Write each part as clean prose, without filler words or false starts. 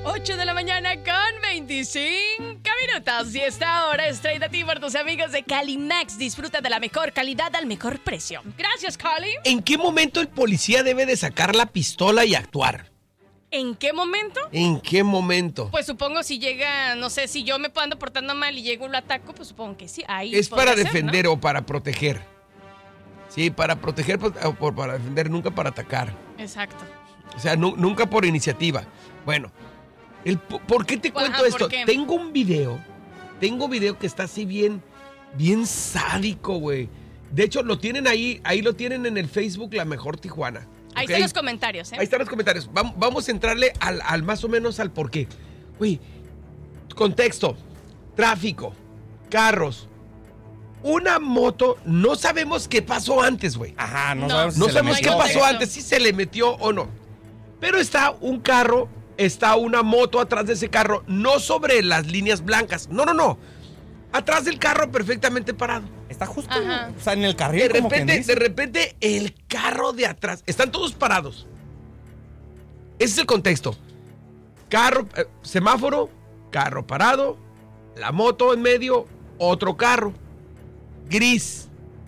8 de la mañana con 25 minutos. Y esta hora es traída a ti por tus amigos de Calimax. Disfruta de la mejor calidad al mejor precio. Gracias, Cali. ¿En qué momento el policía debe de sacar la pistola y actuar? ¿En qué momento? ¿En qué momento? Pues supongo si llega, no sé, si yo me ando portando mal y llego y lo ataco, pues supongo que sí. Ahí es para ser, defender, ¿no? o para proteger. Sí, para proteger o para defender, nunca para atacar. Exacto. O sea, nunca por iniciativa. Bueno, ¿por qué te cuento esto? Tengo un video que está así bien sádico, güey. De hecho, lo tienen ahí lo tienen en el Facebook La Mejor Tijuana. Ahí están los comentarios, ¿eh? Ahí están los comentarios. Vamos a entrarle al más o menos al por qué. Güey, contexto, tráfico, carros, una moto, no sabemos qué pasó antes, güey. Ajá, no sabemos qué pasó antes, si se le metió o no. Pero está un carro, está una moto atrás de ese carro, no sobre las líneas blancas, no. Atrás del carro perfectamente parado. Está justo, o sea, en el carril. De repente, el carro de atrás, están todos parados. Ese es el contexto. Carro, semáforo, carro parado, la moto en medio, otro carro, gris.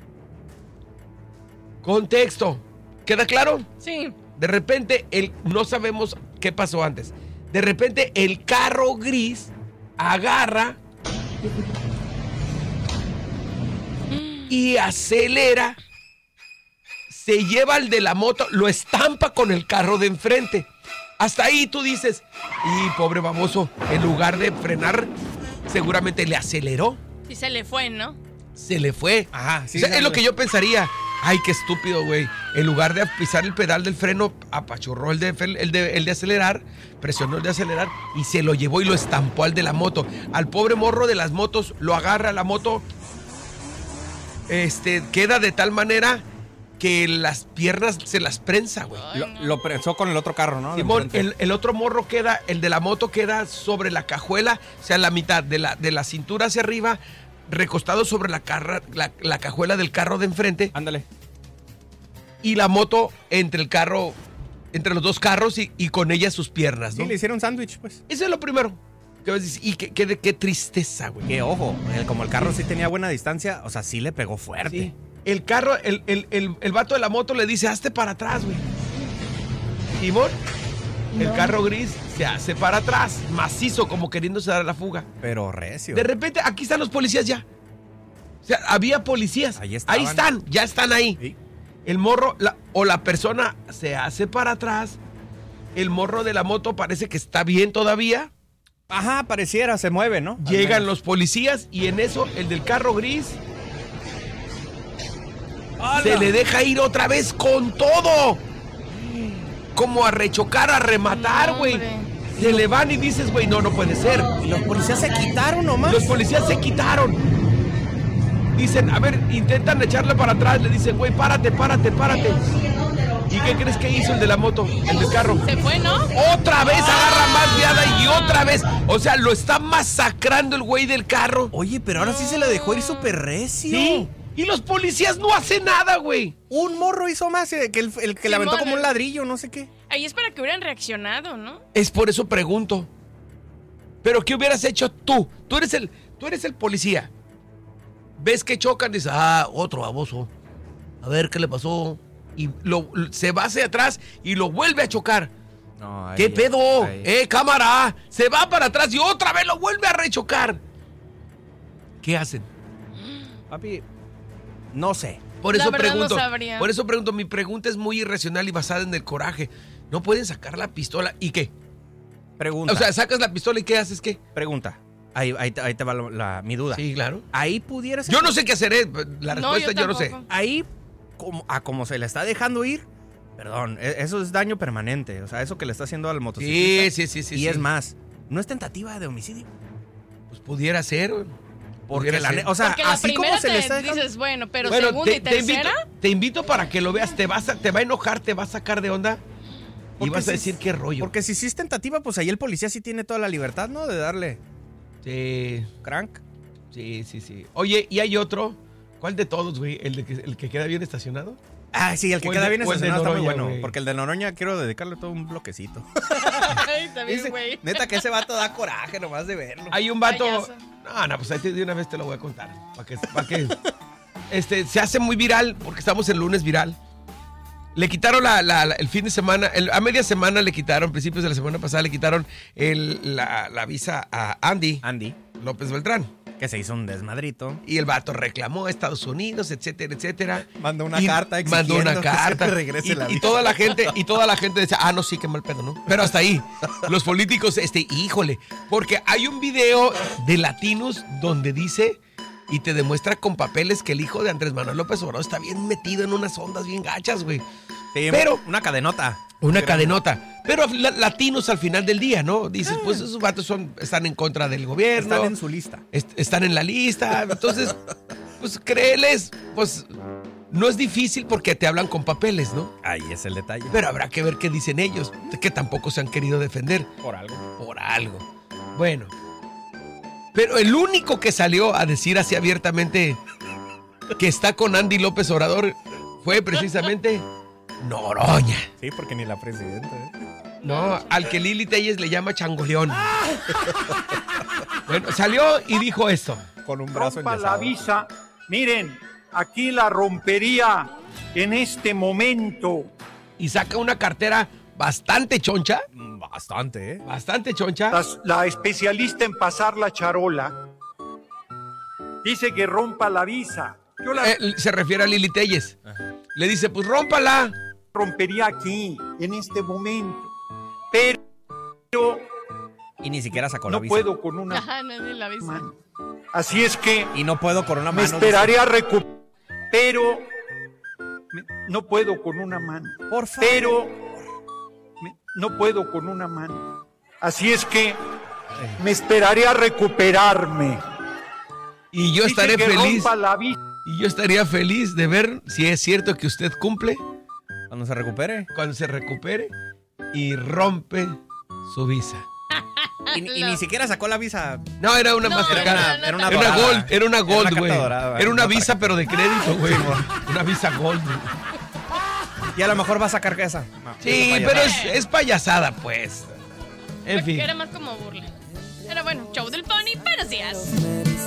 Contexto. ¿Queda claro? Sí. De repente, no sabemos qué pasó antes. De repente, el carro gris agarra y acelera, se lleva al de la moto, lo estampa con el carro de enfrente. Hasta ahí tú dices, y pobre baboso, en lugar de frenar, seguramente le aceleró. Sí, se le fue, ¿no? Se le fue. Ajá, sí. O sea, es lo que yo pensaría. Ay, qué estúpido, güey. En lugar de pisar el pedal del freno, apachurró el de acelerar, presionó el de acelerar y se lo llevó y lo estampó al de la moto. Al pobre morro de las motos, lo agarra la moto, queda de tal manera que las piernas se las prensa, güey. Lo prensó con el otro carro, ¿no? Simón, el otro morro queda, el de la moto queda sobre la cajuela, o sea, la mitad de la cintura hacia arriba, recostado sobre la cajuela del carro de enfrente. Ándale. Y la moto entre los dos carros y con ella sus piernas, ¿no? Sí, le hicieron sándwich, pues. Eso es lo primero. Y qué tristeza, güey. Que ojo, como el carro sí tenía buena distancia, o sea, sí le pegó fuerte. Sí. El carro, el vato de la moto le dice, hazte para atrás, güey. Simón, el carro gris se hace para atrás, macizo, como queriéndose dar la fuga. Pero recio. De repente, aquí están los policías ya. O sea, había policías. Ahí estaban. Ahí están, ya están ahí. Sí. El morro, la persona se hace para atrás. El morro de la moto parece que está bien todavía. Ajá, pareciera, se mueve, ¿no? Llegan los policías y en eso el del carro gris se le deja ir otra vez con todo. Como a rechocar, a rematar, güey. Se le van y dices, güey, no puede ser. ¿Y los policías se quitaron nomás? Los policías se quitaron. Dicen, a ver, intentan echarle para atrás. Le dicen, güey, párate. ¿Y qué crees que hizo el de la moto? El del carro. Se fue, ¿no? Otra vez agarra más viada y otra vez. O sea, lo está masacrando el güey del carro. Oye, pero ahora sí se le dejó ir súper recio. Sí. Y los policías no hacen nada, güey. Un morro hizo más que el que le aventó como un ladrillo, no sé qué. Ahí es para que hubieran reaccionado, ¿no? Es por eso pregunto. ¿Pero qué hubieras hecho tú? Tú eres el policía. Ves que chocan y dices, otro baboso. A ver, ¿qué le pasó? Y se va hacia atrás y lo vuelve a chocar. No, ¿qué pedo? Cámara. Se va para atrás y otra vez lo vuelve a rechocar. ¿Qué hacen? Papi, no sé. Por eso pregunto. No sabría. Por eso pregunto. Mi pregunta es muy irracional y basada en el coraje. ¿No pueden sacar la pistola? ¿Y qué? Pregunta. O sea, sacas la pistola y ¿qué haces? ¿Qué? Pregunta. Ahí te va mi duda. Sí, claro. Ahí pudiera ser. Yo no sé qué hacer, La respuesta yo no sé. Ahí, como se le está dejando ir, perdón, eso es daño permanente. O sea, eso que le está haciendo al motociclista. Sí. Y es más, no es tentativa de homicidio. Pues pudiera ser, güey. Porque porque así como se le está dejando... dices, bueno, pero bueno, segunda y tercera. Te invito para que lo veas. Te va a enojar, te va a sacar de onda. Y vas a decir qué rollo. Porque si sí es tentativa, pues ahí el policía sí tiene toda la libertad, ¿no? De darle. Sí. Crank. Sí. Oye, ¿y hay otro? ¿Cuál de todos, güey? ¿El que queda bien estacionado? Ah, sí, el que O queda bien o estacionado está muy Noroña, bueno. güey. Porque el de Noroña quiero dedicarle todo un bloquecito. Ay, también, güey. Neta que ese vato da coraje nomás de verlo. Hay un vato. Payaso. No, pues ahí de una vez te lo voy a contar. Para que se hace muy viral, porque estamos el lunes viral. Le quitaron el fin de semana, a media semana le quitaron, principios de la semana pasada le quitaron la visa a Andy López Beltrán. Que se hizo un desmadrito. Y el vato reclamó a Estados Unidos, etcétera, etcétera. Mandó una carta exigiendo mandó una carta. que se regrese la y visa. toda la gente decía, no, sí, qué mal pedo, ¿no? Pero hasta ahí. Los políticos, híjole. Porque hay un video de latinos donde dice y te demuestra con papeles que el hijo de Andrés Manuel López Obrador está bien metido en unas ondas bien gachas, güey. Sí, pero una cadenota. Una cadenota. Pero latinos al final del día, ¿no? Dices, pues esos vatos están en contra del gobierno. Están en su lista. Están en la lista. Entonces, pues créeles, pues no es difícil porque te hablan con papeles, ¿no? Ahí es el detalle. Pero habrá que ver qué dicen ellos, que tampoco se han querido defender. Por algo. Por algo. Bueno. Pero el único que salió a decir así abiertamente que está con Andy López Obrador fue precisamente Noroña. Sí, porque ni la presidenta. No, al que Lili Telles le llama changoleón. Bueno, salió y dijo esto. Con un brazo Rompa enyesado. la visa. Miren, aquí la rompería en este momento. Y saca una cartera bastante choncha. Bastante, ¿eh? Bastante choncha. La especialista en pasar la charola dice que rompa la visa. Yo la Se refiere a Lili Telles. Le dice, pues rómpala. rompería aquí, en este momento. Pero Y ni siquiera sacó la no visa. puedo con una Ajá, no es la visa. mano. Así es que Y no puedo con una me mano. esperaré a recuperar. Pero no puedo con una mano. Por favor. Pero no puedo con una mano. Así es que me esperaré a recuperarme. Y yo Dice estaré que feliz. rompa la visa. Y yo estaría feliz de ver si es cierto que usted cumple Cuando se recupere. cuando se recupere y rompe su visa. Y ni siquiera sacó la visa. No, era una No, Mastercard. no, Era una Era una dorada. Gold, era una Gold, carta güey. dorada, Era una no visa, pero de crédito, güey. Una visa Gold. güey. Y a lo mejor va a sacar esa. Sí, pero es payasada, pues. En fin. Era más como burla. Era bueno, show del pony, buenos días.